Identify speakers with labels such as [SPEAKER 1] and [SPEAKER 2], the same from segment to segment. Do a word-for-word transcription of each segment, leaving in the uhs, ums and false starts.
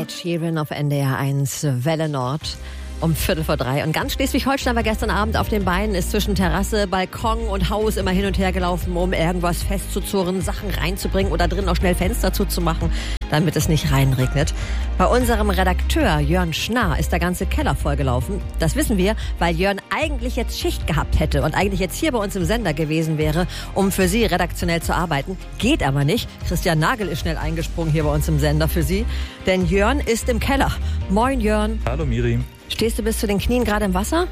[SPEAKER 1] Ed Sheeran auf N D R eins, Welle Nord. Um Viertel vor drei. Und ganz Schleswig-Holstein war gestern Abend auf den Beinen, ist zwischen Terrasse, Balkon und Haus immer hin und her gelaufen, um irgendwas festzuzurren, Sachen reinzubringen oder drin auch schnell Fenster zuzumachen, damit es nicht reinregnet. Bei unserem Redakteur Jörn Schnarr ist der ganze Keller vollgelaufen. Das wissen wir, weil Jörn eigentlich jetzt Schicht gehabt hätte und eigentlich jetzt hier bei uns im Sender gewesen wäre, um für Sie redaktionell zu arbeiten. Geht aber nicht. Christian Nagel ist schnell eingesprungen hier bei uns im Sender für Sie, denn Jörn ist im Keller. Moin Jörn.
[SPEAKER 2] Hallo Miri.
[SPEAKER 1] Stehst du bis zu den Knien gerade im Wasser?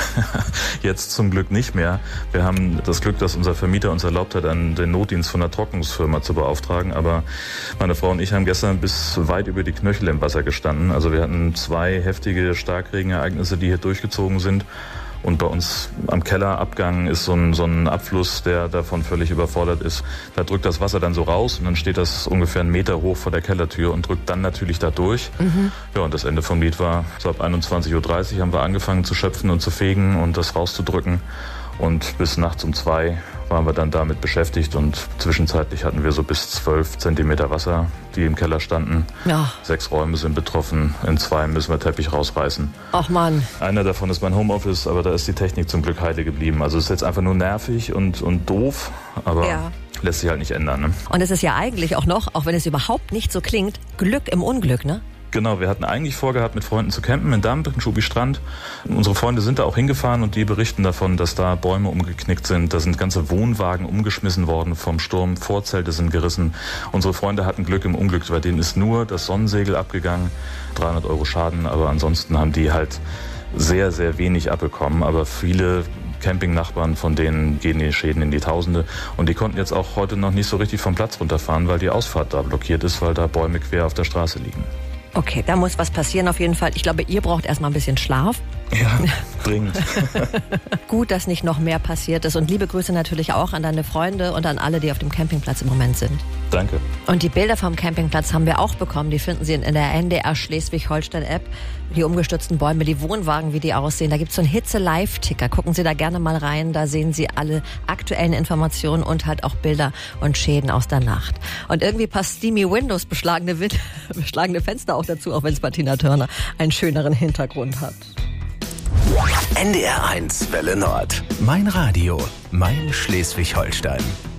[SPEAKER 2] Jetzt zum Glück nicht mehr. Wir haben das Glück, dass unser Vermieter uns erlaubt hat, einen, den Notdienst von einer Trocknungsfirma zu beauftragen. Aber meine Frau und ich haben gestern bis weit über die Knöchel im Wasser gestanden. Also wir hatten zwei heftige Starkregenereignisse, die hier durchgezogen sind. Und bei uns am Kellerabgang ist so ein, so ein Abfluss, der davon völlig überfordert ist. Da drückt das Wasser dann so raus und dann steht das ungefähr einen Meter hoch vor der Kellertür und drückt dann natürlich da durch. Mhm. Ja, und das Ende vom Lied war, so ab einundzwanzig Uhr dreißig haben wir angefangen zu schöpfen und zu fegen und das rauszudrücken. Und bis nachts um zwei waren wir dann damit beschäftigt und zwischenzeitlich hatten wir so bis zwölf Zentimeter Wasser, die im Keller standen. Ja. Sechs Räume sind betroffen, in zwei müssen wir Teppich rausreißen.
[SPEAKER 1] Ach Mann.
[SPEAKER 2] Einer davon ist mein Homeoffice, aber da ist die Technik zum Glück heile geblieben. Also es ist jetzt einfach nur nervig und, und doof, aber ja. Lässt sich halt nicht ändern. Ne?
[SPEAKER 1] Und es ist ja eigentlich auch noch, auch wenn es überhaupt nicht so klingt, Glück im Unglück, ne?
[SPEAKER 2] Genau, wir hatten eigentlich vorgehabt, mit Freunden zu campen in Damp, in Schubi-Strand. Unsere Freunde sind da auch hingefahren und die berichten davon, dass da Bäume umgeknickt sind. Da sind ganze Wohnwagen umgeschmissen worden vom Sturm, Vorzelte sind gerissen. Unsere Freunde hatten Glück im Unglück, bei denen ist nur das Sonnensegel abgegangen, dreihundert Euro Schaden, aber ansonsten haben die halt sehr, sehr wenig abbekommen. Aber viele Campingnachbarn, von denen gehen die Schäden in die Tausende. Und die konnten jetzt auch heute noch nicht so richtig vom Platz runterfahren, weil die Ausfahrt da blockiert ist, weil da Bäume quer auf der Straße liegen.
[SPEAKER 1] Okay, da muss was passieren auf jeden Fall. Ich glaube, ihr braucht erstmal ein bisschen Schlaf.
[SPEAKER 2] Ja, dringend.
[SPEAKER 1] Gut, dass nicht noch mehr passiert ist. Und liebe Grüße natürlich auch an deine Freunde und an alle, die auf dem Campingplatz im Moment sind.
[SPEAKER 2] Danke.
[SPEAKER 1] Und die Bilder vom Campingplatz haben wir auch bekommen. Die finden Sie in der N D R Schleswig-Holstein-App. Die umgestürzten Bäume, die Wohnwagen, wie die aussehen. Da gibt es so einen Hitze-Live-Ticker. Gucken Sie da gerne mal rein. Da sehen Sie alle aktuellen Informationen und halt auch Bilder und Schäden aus der Nacht. Und irgendwie passt Steamy Windows, beschlagene, Wind- beschlagene Fenster auch dazu, auch wenn es bei Tina Turner einen schöneren Hintergrund hat.
[SPEAKER 3] N D R eins Welle Nord. Mein Radio, mein Schleswig-Holstein.